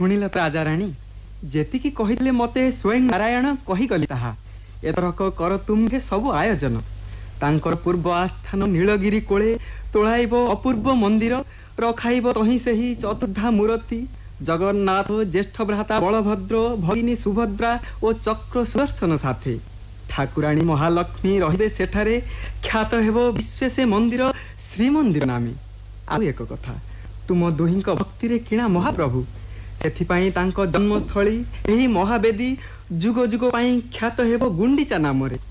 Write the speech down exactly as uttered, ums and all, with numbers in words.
ଶୁଣିଲ ତ ରାଜାରାଣୀ, ଯେତିକି କହିଥିଲେ ମତେ ସ୍ୱୟଂ ନାରାୟଣ କହିଗଲି ତାହା। ଏଥରକ କର ତୁମ୍ଭେ ସବୁ ଆୟୋଜନ। ତାଙ୍କର ପୂର୍ବ ଆସ୍ଥାନ ନୀଳଗିରି କୋଳେ ତୋଳାଇବ ଅପୂର୍ବ ମନ୍ଦିର, ରଖାଇବ ତହିଁ ସେହି ଚତୁର୍ଦ୍ଧା ମୂରତି ଜଗନ୍ନାଥ, ଜ୍ୟେଷ୍ଠ ଭ୍ରାତା ବଳଭଦ୍ର, ଭଗିନୀ ସୁଭଦ୍ରା ଓ ଚକ୍ର ସୁଦର୍ଶନ ସାଥେ। ଠାକୁରାଣୀ ମହାଲକ୍ଷ୍ମୀ ରହିବେ ସେଠାରେ, ଖ୍ୟାତ ହେବ ବିଶ୍ୱେ ସେ ମନ୍ଦିର ଶ୍ରୀମନ୍ଦିର ନାମେ। ଆଉ ଏକ କଥା, ତୁମ ଦୁହିଁଙ୍କ ଭକ୍ତିରେ କିଣା ମହାପ୍ରଭୁ, ସେଥିପାଇଁ ତାଙ୍କ ଜନ୍ମସ୍ଥଳୀ ଏହି ମହାବେଦୀ ଯୁଗ ଯୁଗ ପାଇଁ ଖ୍ୟାତ ହେବ ଗୁଣ୍ଡିଚା ନାମରେ।